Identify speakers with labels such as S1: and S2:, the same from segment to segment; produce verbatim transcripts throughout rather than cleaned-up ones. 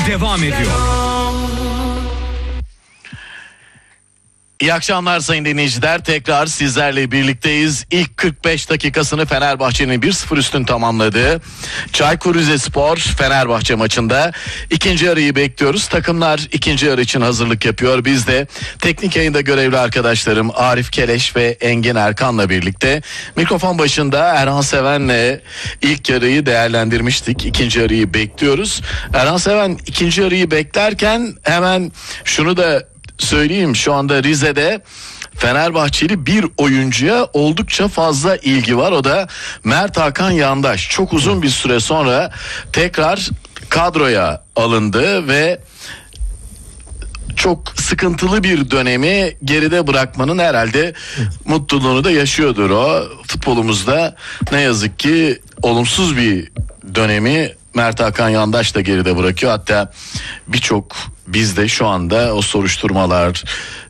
S1: devam ediyor.
S2: İyi akşamlar sayın dinleyiciler. Tekrar sizlerle birlikteyiz. İlk kırk beş dakikasını Fenerbahçe'nin bir sıfır üstün tamamladığı Çaykur Rizespor Fenerbahçe maçında ikinci yarıyı bekliyoruz. Takımlar ikinci yarı için hazırlık yapıyor. Biz de teknik yayında görevli arkadaşlarım Arif Keleş ve Engin Erkan'la birlikte mikrofon başında Erhan Seven'le ilk yarıyı değerlendirmiştik. İkinci yarıyı bekliyoruz. Erhan Seven ikinci yarıyı beklerken hemen şunu da söyleyeyim, şu anda Rize'de Fenerbahçeli bir oyuncuya oldukça fazla ilgi var. O da Mert Hakan Yandaş. Çok uzun bir süre sonra tekrar kadroya alındı ve çok sıkıntılı bir dönemi geride bırakmanın herhalde mutluluğunu da yaşıyordur o. Futbolumuzda ne yazık ki olumsuz bir dönemi Mert Hakan Yandaş da geride bırakıyor. Hatta birçok bizde şu anda o soruşturmalar,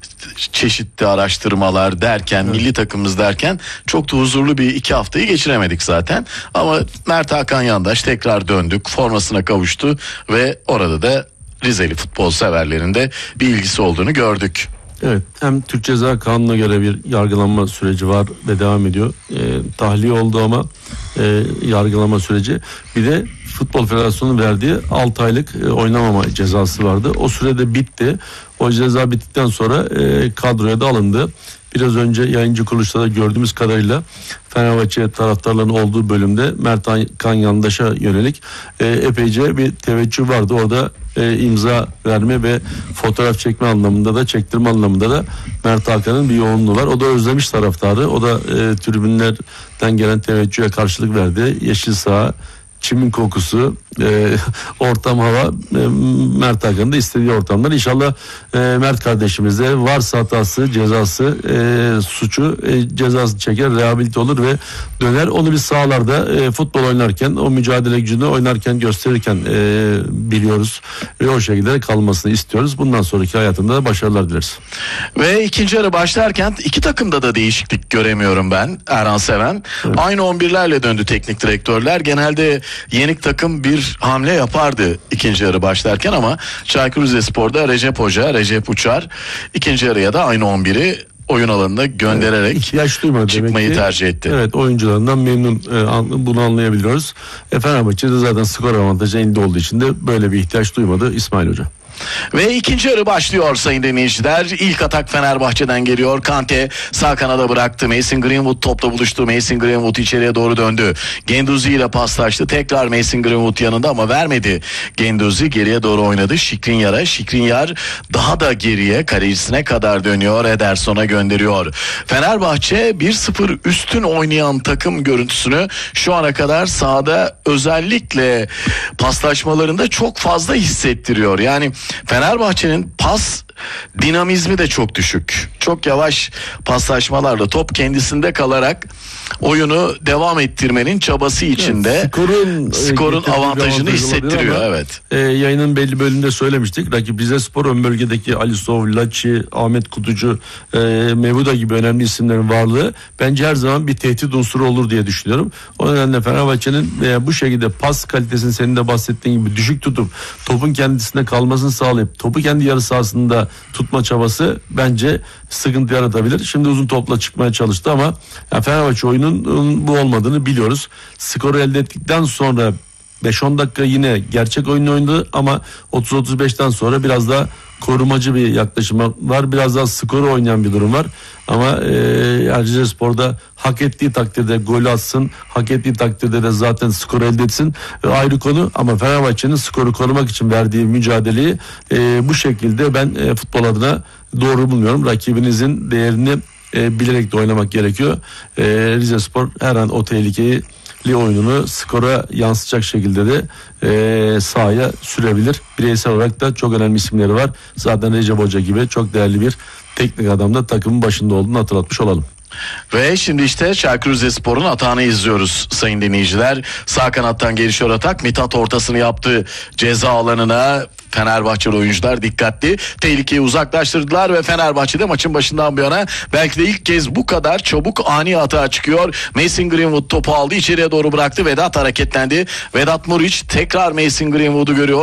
S2: çeşitli araştırmalar derken, evet, milli takımımız derken çok da huzurlu bir iki haftayı geçiremedik zaten. Ama Mert Hakan Yandaş tekrar döndük, formasına kavuştu ve orada da Rizeli futbol severlerinde bir ilgisi olduğunu gördük.
S3: Evet, hem Türk Ceza Kanunu'na göre bir yargılanma süreci var ve devam ediyor. E, tahliye oldu ama e, yargılama süreci. Bir de Futbol Federasyonu'nun verdiği altı aylık e, oynamama cezası vardı. O sürede bitti. O ceza bittikten sonra e, kadroya da alındı. Biraz önce yayıncı kuruluşta da gördüğümüz kadarıyla Fenerbahçe taraftarlarının olduğu bölümde Mert Hakan Yandaş'a yönelik e, epeyce bir teveccüh vardı. Orada e, imza verme ve fotoğraf çekme anlamında da, çektirme anlamında da Mert Hakan'ın bir yoğunluğu var. O da özlemiş taraftarı. O da e, tribünlerden gelen teveccühe karşılık verdi. Yeşil saha, çimin kokusu, e, ortam, hava, e, Mert Hakan'ın da istediği ortamlar. İnşallah e, Mert kardeşimiz de varsa hatası, cezası, e, suçu, e, cezası çeker, rehabilite olur ve döner. Onu biz sahalarda e, futbol oynarken, o mücadele gücünü oynarken, gösterirken e, biliyoruz. Ve o şekilde kalmasını istiyoruz. Bundan sonraki hayatında da başarılar dileriz.
S2: Ve ikinci yarı başlarken iki takımda da değişiklik göremiyorum ben, Erhan Seven. Evet. Aynı on birlerle döndü teknik direktörler. Genelde yenik takım bir hamle yapardı ikinci yarı başlarken ama Çaykur Rizespor'da Recep Hoca, Recep Uçar ikinci yarıya da aynı on biri oyun alanına göndererek ihtiyaç duymadı, çıkmayı tercih etti.
S3: Evet, oyuncularından memnun, e, bunu anlayabiliyoruz. E, Fenerbahçe'de zaten skor avantajı elinde olduğu için de böyle bir ihtiyaç duymadı İsmail Hoca.
S2: Ve ikinci yarı başlıyor sayın dinleyiciler. İlk atak Fenerbahçe'den geliyor. Kante sağ kanada bıraktı. Mason Greenwood topla buluştu. Mason Greenwood içeriye doğru döndü. Genduzi ile paslaştı. Tekrar Mason Greenwood yanında ama vermedi. Genduzi geriye doğru oynadı. Skriniar'a. Skriniar daha da geriye, kalecisine kadar dönüyor. Ederson'a gönderiyor. Fenerbahçe bir sıfır üstün oynayan takım görüntüsünü şu ana kadar sahada özellikle paslaşmalarında çok fazla hissettiriyor. Yani Fenerbahçe'nin pas dinamizmi de çok düşük. Çok yavaş paslaşmalarla top kendisinde kalarak oyunu devam ettirmenin çabası içinde, evet, skorun, skorun avantajını hissettiriyor. Evet.
S3: E, yayının belli bölümünde söylemiştik. Rakip Rizespor ön bölgedeki Alisov, Laçi, Ahmet Kutucu, e, Mevuda gibi önemli isimlerin varlığı bence her zaman bir tehdit unsuru olur diye düşünüyorum. O nedenle Fenerbahçe'nin e, bu şekilde pas kalitesini senin de bahsettiğin gibi düşük tutup topun kendisinde kalmasını sağlayıp topu kendi yarı sahasında tutma çabası bence sıkıntı yaratabilir. Şimdi uzun topla çıkmaya çalıştı ama yani Fenerbahçe oyunun bu olmadığını biliyoruz. Skoru elde ettikten sonra beş on dakika yine gerçek oyunu oynadı ama otuz otuz beşten sonra biraz daha korumacı bir yaklaşım var. Biraz daha skoru oynayan bir durum var. Ama e, Rizespor'da hak ettiği takdirde gol atsın, hak ettiği takdirde de zaten skoru elde etsin. E, ayrı konu ama Fenerbahçe'nin skoru korumak için verdiği mücadeleyi e, bu şekilde ben e, futbol adına doğru bulmuyorum. Rakibinizin değerini e, bilerek de oynamak gerekiyor. E, Rizespor her an o tehlikeyi oyununu skora yansıtacak şekilde de e, sahaya sürebilir. Bireysel olarak da çok önemli isimleri var. Zaten Recep Hoca gibi çok değerli bir teknik adam da takımın başında olduğunu hatırlatmış olalım.
S2: Ve şimdi işte Çaykur Rizespor'un atağını izliyoruz sayın dinleyiciler. Sağ kanattan gelişiyor atak. Mithat ortasını yaptı ceza alanına. Fenerbahçeli oyuncular dikkatli. Tehlikeyi uzaklaştırdılar ve Fenerbahçe'de maçın başından bu yana belki de ilk kez bu kadar çabuk ani atağa çıkıyor. Mason Greenwood topu aldı, içeriye doğru bıraktı. Vedat hareketlendi. Vedat Muriç tekrar Mason Greenwood'u görüyor.